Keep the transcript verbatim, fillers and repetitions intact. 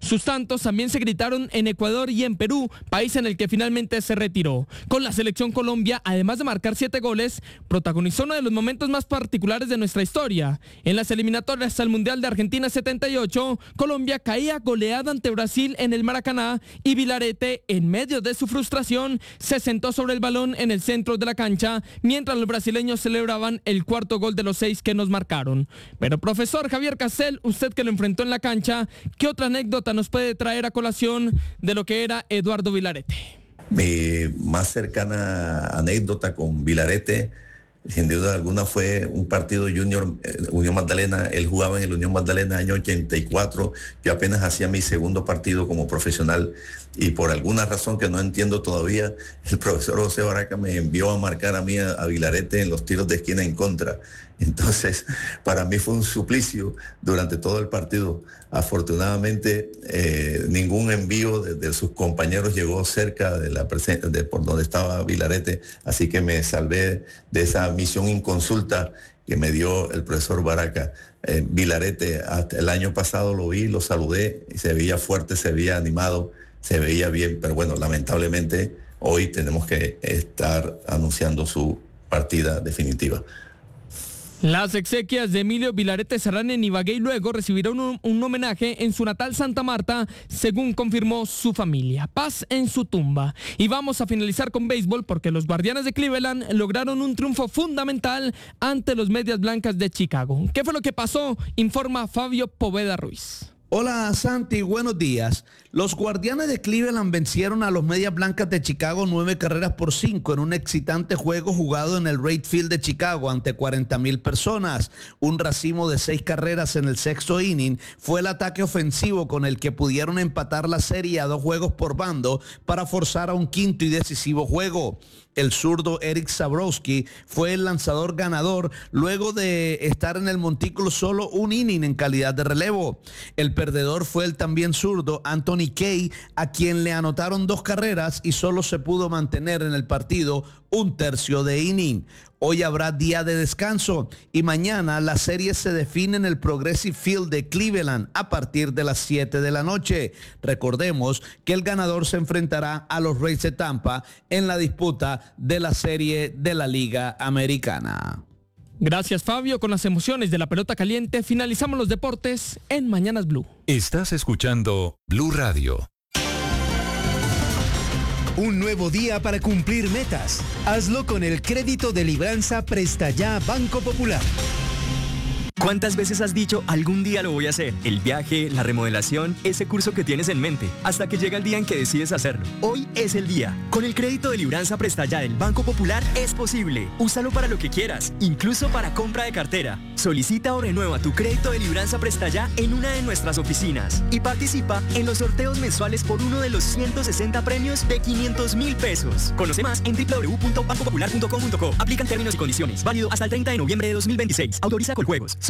Sus tantos también se gritaron en Ecuador y en Perú, país en el que finalmente se retiró. Con la selección Colombia, además de marcar siete goles, protagonizó uno de los momentos más particulares de nuestra historia. En las eliminatorias al Mundial de Argentina setenta y ocho, Colombia caía goleada ante Brasil en el Maracaná y Vilarete, en medio de su frustración, se sentó sobre el balón en el centro de la cancha, mientras los brasileños celebraban el cuarto gol de los seis que nos marcaron. Pero profesor Javier Castel, usted que lo enfrentó en la cancha, ¿qué otra anécdota nos puede traer a colación de lo que era Eduardo Vilarete? Mi más cercana anécdota con Vilarete, sin duda alguna, fue un partido Junior eh, Unión Magdalena. Él jugaba en el Unión Magdalena año ochenta y cuatro. Yo apenas hacía mi segundo partido como profesional y por alguna razón que no entiendo todavía, el profesor José Baraca me envió a marcar a mí a, a Vilarete en los tiros de esquina en contra. Entonces, para mí fue un suplicio durante todo el partido. Afortunadamente, eh, ningún envío de, de sus compañeros llegó cerca de la presen- de por donde estaba Vilarete, así que me salvé de esa misión inconsulta que me dio el profesor Baraca. Eh, Vilarete, hasta el año pasado lo vi, lo saludé, y se veía fuerte, se veía animado, se veía bien, pero bueno, lamentablemente hoy tenemos que estar anunciando su partida definitiva. Las exequias de Emilio Vilarete serán en Ibagué y luego recibirán un, un homenaje en su natal Santa Marta, según confirmó su familia. Paz en su tumba. Y vamos a finalizar con béisbol porque los Guardianes de Cleveland lograron un triunfo fundamental ante los Medias Blancas de Chicago. ¿Qué fue lo que pasó? Informa Fabio Poveda Ruiz. Hola Santi, buenos días. Los Guardianes de Cleveland vencieron a los Medias Blancas de Chicago nueve carreras por cinco en un excitante juego jugado en el Wright Field de Chicago ante cuarenta mil personas. Un racimo de seis carreras en el sexto inning fue el ataque ofensivo con el que pudieron empatar la serie a dos juegos por bando para forzar a un quinto y decisivo juego. El zurdo Eric Zabrowski fue el lanzador ganador luego de estar en el montículo solo un inning en calidad de relevo. El perdedor fue el también zurdo Anthony Kay, a quien le anotaron dos carreras y solo se pudo mantener en el partido un tercio de inning. Hoy habrá día de descanso y mañana la serie se define en el Progressive Field de Cleveland a partir de las siete de la noche. Recordemos que el ganador se enfrentará a los Rays de Tampa en la disputa de la serie de la Liga Americana. Gracias, Fabio. Con las emociones de la pelota caliente finalizamos los deportes en Mañanas Blue. Estás escuchando Blue Radio. Un nuevo día para cumplir metas. Hazlo con el crédito de Libranza Presta Ya Banco Popular. ¿Cuántas veces has dicho algún día lo voy a hacer? El viaje, la remodelación, ese curso que tienes en mente, hasta que llega el día en que decides hacerlo. Hoy es el día. Con el crédito de Libranza Presta Ya del Banco Popular es posible. Úsalo para lo que quieras, incluso para compra de cartera. Solicita o renueva tu crédito de Libranza Presta Ya en una de nuestras oficinas y participa en los sorteos mensuales por uno de los ciento sesenta premios de quinientos mil pesos. Conoce más en doble u doble u doble u punto banco popular punto com punto co. Aplican términos y condiciones. Válido hasta el treinta de noviembre de dos mil veintiséis. Autoriza Coljuegos.